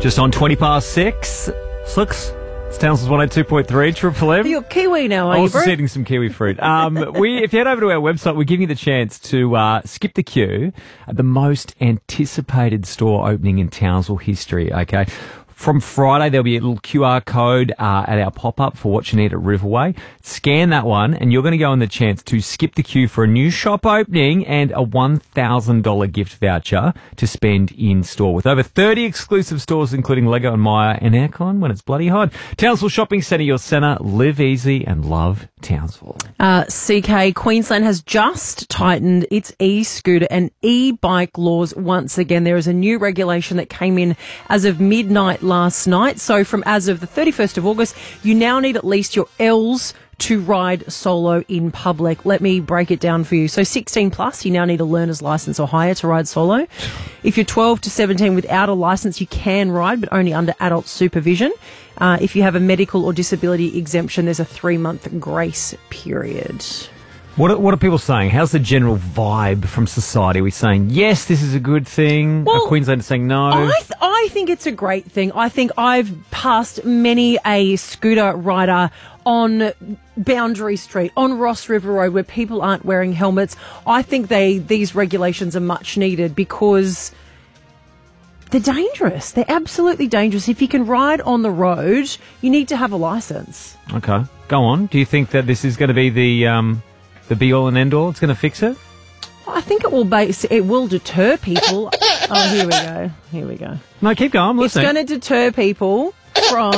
Just on 20 past 6. It's Townsville's 102.3 Triple M. You're Kiwi now, are I you, was bro? just eating some kiwi fruit. If you head over to our website, we're giving you the chance to skip the queue at the most anticipated store opening in Townsville history, okay? From Friday, there'll be a little QR code at our pop-up for what you need at Riverway. Scan that one, and you're going to go on the chance to skip the queue for a new shop opening and a $1,000 gift voucher to spend in-store. With over 30 exclusive stores, including Lego and Myer and aircon when it's bloody hot. Townsville Shopping Centre, your centre. Live easy and love Townsville. CK, Queensland has just tightened its e-scooter and e-bike laws once again. There is a new regulation that came in as of midnight last night. So from as of the 31st of August, you now need at least your L's to ride solo in public. Let me break it down for you. So 16 plus, you now need a learner's license or higher to ride solo. If you're 12 to 17 without a license, you can ride, but only under adult supervision. If you have a medical or disability exemption, there's a 3-month grace period. What are people saying? How's the general vibe from society? Are we saying, yes, this is a good thing? Well, Are Queensland saying no? I think it's a great thing. I think I've passed many a scooter rider on Boundary Street, on Ross River Road, where people aren't wearing helmets. I think these regulations are much needed because they're dangerous. They're absolutely dangerous. If you can ride on the road, you need to have a license. Okay, go on. Do you think that this is going to be the be-all and end-all? It's going to fix it? I think it will deter people. Oh, here we go. No, keep going. I'm listening. It's going to deter people from...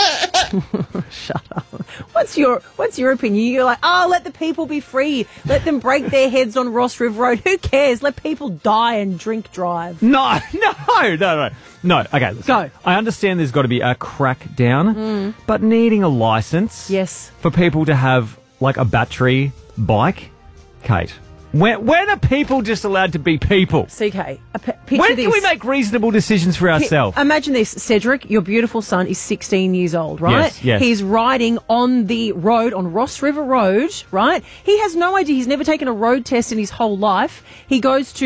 Shut up. What's your opinion? You're like, let the people be free. Let them break their heads on Ross River Road. Who cares? Let people die and drink drive. No. Okay, listen. Go. I understand there's got to be a crackdown, but needing a license Yes. for people to have, like, a battery bike, Kate, when are people just allowed to be people? CK, When can we make reasonable decisions for ourselves? Imagine this, Cedric, your beautiful son is 16 years old, right? Yes. He's riding on the road, on Ross River Road, right? He has no idea. He's never taken a road test in his whole life. He goes to